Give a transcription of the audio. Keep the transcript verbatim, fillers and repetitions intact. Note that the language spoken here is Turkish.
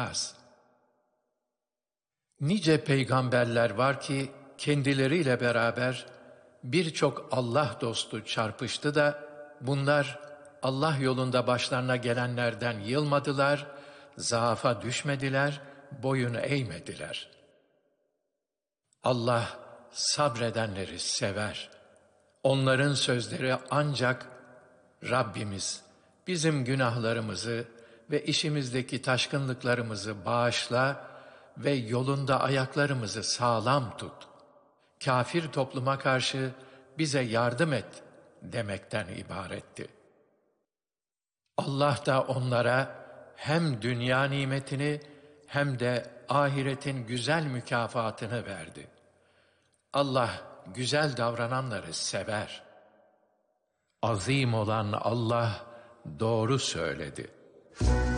duymaz. Nice peygamberler var ki kendileriyle beraber birçok Allah dostu çarpıştı da bunlar Allah yolunda başlarına gelenlerden yılmadılar, zaafa düşmediler, boyun eğmediler. Allah sabredenleri sever. Onların sözleri ancak Rabbimiz bizim günahlarımızı ve işimizdeki taşkınlıklarımızı bağışla ve yolunda ayaklarımızı sağlam tut. Kafir topluma karşı bize yardım et demekten ibaretti. Allah da onlara hem dünya nimetini hem de ahiretin güzel mükafatını verdi. Allah güzel davrananları sever. Azim olan Allah doğru söyledi.